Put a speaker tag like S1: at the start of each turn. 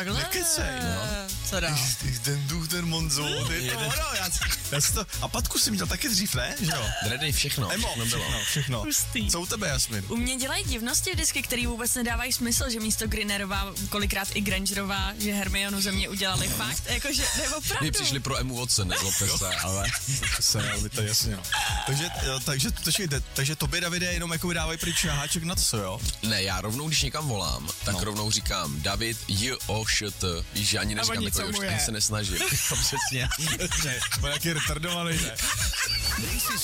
S1: Takhle?
S2: Nekecej,
S1: Co dál?
S2: Ten Monzo, a Patku si měl taky dřív, ne? Že jo?
S3: Dready, všechno.
S2: Emo, všechno.
S1: Hustý.
S2: Co u tebe, Jasmin?
S1: U mě dělají divnosti vždycky, který vůbec nedávají smysl, že místo Grinnerová, kolikrát i Grangerová, že Hermionu ze mě udělali fakt, jakože neopravdu.
S3: My přišli pro Emu Watson, nezlobte se, ale...
S2: To jasně, no. Takže tobě, Davide, jenom jako vydávají pryč na háček na co, jo?
S3: Ne, já rovnou, když někam volám, tak rovnou říkám David, J-O-Š-T. Víš, že ani neříkám
S1: oni,
S3: jako už, ani se nesnažím.
S2: Přesně. On jaký retardovaný, ne?